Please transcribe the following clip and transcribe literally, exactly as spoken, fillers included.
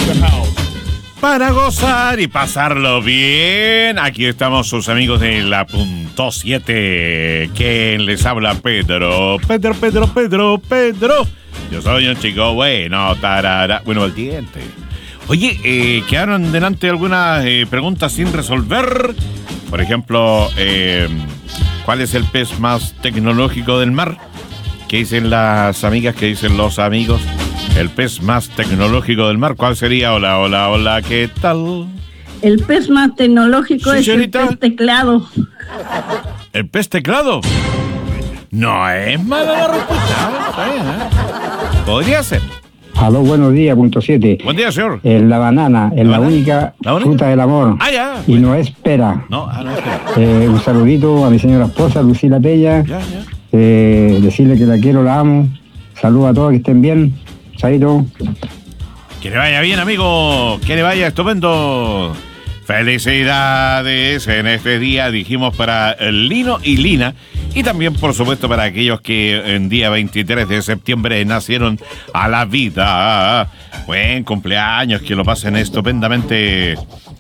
Para gozar y pasarlo bien, aquí estamos sus amigos de la punto siete. ¿Quién les habla? Pedro. Pedro, Pedro, Pedro, Pedro. Yo soy un chico bueno, tarara. Bueno, al diente. Oye, eh, quedaron delante algunas eh, preguntas sin resolver. Por ejemplo, eh, ¿cuál es el pez más tecnológico del mar? ¿Qué dicen las amigas? ¿Qué dicen los amigos? El pez más tecnológico del mar, ¿cuál sería? Hola, hola, hola, ¿qué tal? El pez más tecnológico ¿Sí, es señorita? el pez teclado. ¿El pez teclado? No es mala la respuesta. ¿eh? Podría ser. Aló, buenos días, punto siete. Buen día, señor. Es la banana, es ¿La la, banana? única ¿La única? fruta del amor. Ah, ya. Y no es pera. No, ah, no, espera. Eh, un saludito a mi señora esposa, Lucila Pella. Ya, ya. Eh, decirle que la quiero, la amo. Saludos a todos, que estén bien. Chaito. Que le vaya bien, amigo. Que le vaya estupendo. Felicidades en este día, dijimos, para el Lino y Lina. Y también, por supuesto, para aquellos que en día veintitrés de septiembre nacieron a la vida. Buen cumpleaños, que lo pasen estupendamente